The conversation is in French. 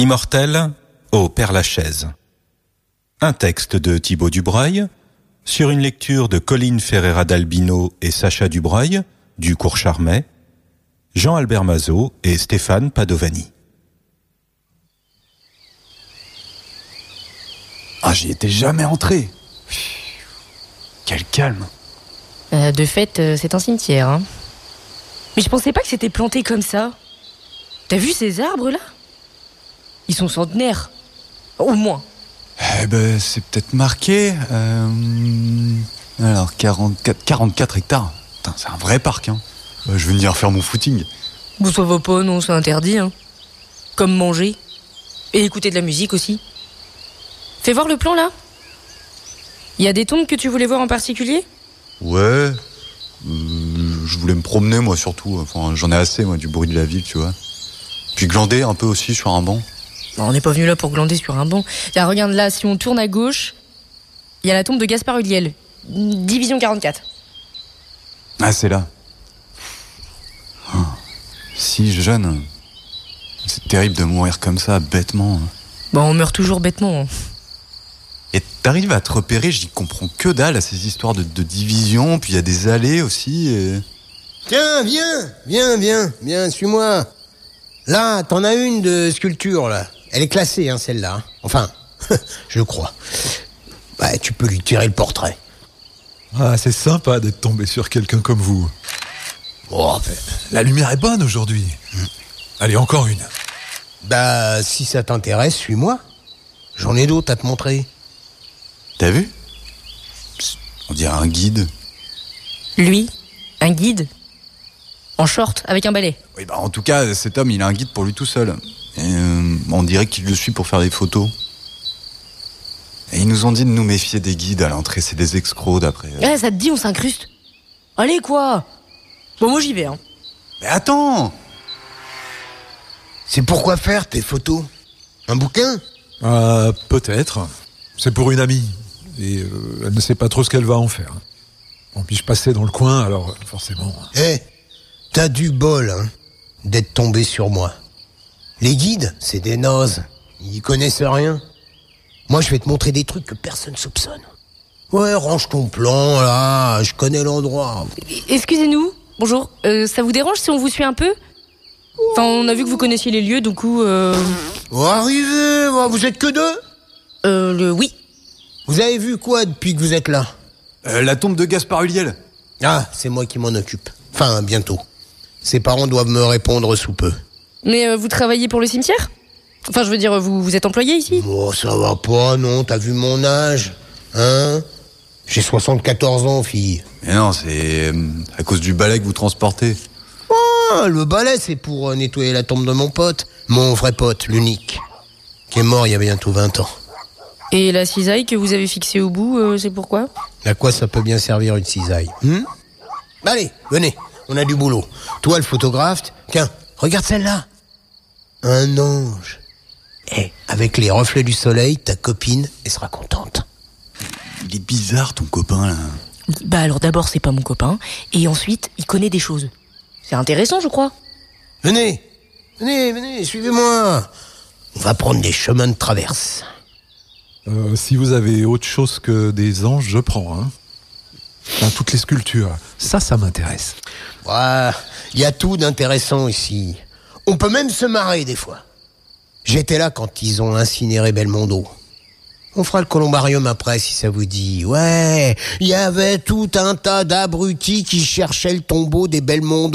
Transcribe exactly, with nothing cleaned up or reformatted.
Immortel au Père-Lachaise. Un texte de Thibaut Dubreuil, sur une lecture de Colline Ferreira d'Albino et Sacha Dubreuil, du Cours Charmet, Jean-Albert Mazot et Stéphane Padovani. Ah, j'y étais jamais entré. Quel calme. Euh, de fait, euh, c'est un cimetière, hein. Mais je pensais pas que c'était planté comme ça. T'as vu ces arbres, là ? Ils sont centenaires. Au moins. Eh ben, c'est peut-être marqué. Euh... Alors, quarante-quatre, quarante-quatre hectares. Putain, c'est un vrai parc, hein. Euh, je vais venir faire mon footing. Bon, ça va pas, non, c'est interdit, hein. Comme manger. Et écouter de la musique aussi. Fais voir le plan, là. Il y a des tombes que tu voulais voir en particulier ? Ouais. Euh, je voulais me promener, moi, surtout. Enfin, j'en ai assez, moi, du bruit de la ville, tu vois. Puis glander un peu aussi sur un banc. Non, on n'est pas venu là pour glander sur un banc. Tiens, regarde là, si on tourne à gauche, il y a la tombe de Gaspard Ulliel. Division quarante-quatre. Ah, c'est là. Oh, si jeune. C'est terrible de mourir comme ça, bêtement. Bon, on meurt toujours bêtement. Et t'arrives à te repérer, j'y comprends que dalle à ces histoires de, de division, puis il y a des allées aussi. Et... Tiens, viens, viens, viens, viens, suis-moi. Là, t'en as une de sculpture, là. Elle est classée, hein, celle-là. Enfin, je crois. Bah, tu peux lui tirer le portrait. Ah, c'est sympa d'être tombé sur quelqu'un comme vous. Oh, ben... La lumière est bonne aujourd'hui. Mmh. Allez, encore une. Bah, si ça t'intéresse, suis-moi. J'en ai d'autres à te montrer. T'as vu ? On dirait un guide. Lui ? Un guide ? En short, avec un balai. Oui, bah en tout cas, cet homme, il a un guide pour lui tout seul. Et euh, on dirait qu'il le suit pour faire des photos. Et ils nous ont dit de nous méfier des guides à l'entrée, c'est des escrocs d'après. Eh, ça te dit, on s'incruste. Allez, quoi ? Bon, moi j'y vais, hein. Mais attends ! C'est pourquoi faire tes photos ? Un bouquin ? Euh, peut-être. C'est pour une amie. Et euh, elle ne sait pas trop ce qu'elle va en faire. Bon, puis je passais dans le coin, alors forcément... Eh, hey, t'as du bol, hein, d'être tombé sur moi. Les guides, c'est des nozes. Ils connaissent rien. Moi, je vais te montrer des trucs que personne soupçonne. Ouais, range ton plan, là, je connais l'endroit. Excusez-nous, bonjour. Euh, ça vous dérange si on vous suit un peu ? Enfin, on a vu que vous connaissiez les lieux, du coup... Euh... Oh, arrivez, vous êtes que deux ? Euh, le... oui. Vous avez vu quoi depuis que vous êtes là ? euh, La tombe de Gaspard Ulliel. Ah, c'est moi qui m'en occupe. Enfin, bientôt. Ses parents doivent me répondre sous peu. Mais euh, vous travaillez pour le cimetière ? Enfin, je veux dire, vous, vous êtes employé ici ? Oh, ça va pas, non, t'as vu mon âge ? Hein ? J'ai soixante-quatorze ans, fille. Mais non, c'est à cause du balai que vous transportez. Oh, le balai, c'est pour nettoyer la tombe de mon pote. Mon vrai pote, l'unique. Qui est mort il y a bientôt vingt ans. Et la cisaille que vous avez fixée au bout, euh, c'est pourquoi ? À quoi ça peut bien servir une cisaille ? hmm Allez, venez, on a du boulot. Toi, le photographe, tiens, regarde celle-là. Un ange. Eh, avec les reflets du soleil, ta copine, elle sera contente. Il est bizarre, ton copain, là. Bah alors d'abord, c'est pas mon copain. Et ensuite, il connaît des choses. C'est intéressant, je crois. Venez, venez, venez, suivez-moi. On va prendre des chemins de traverse. Euh, si vous avez autre chose que des anges, je prends, hein. Enfin, toutes les sculptures, ça, ça m'intéresse. Ouais, il y a tout d'intéressant ici. On peut même se marrer des fois. J'étais là quand ils ont incinéré Belmondo. On fera le columbarium après si ça vous dit. Ouais, il y avait tout un tas d'abrutis qui cherchaient le tombeau des Belmondo.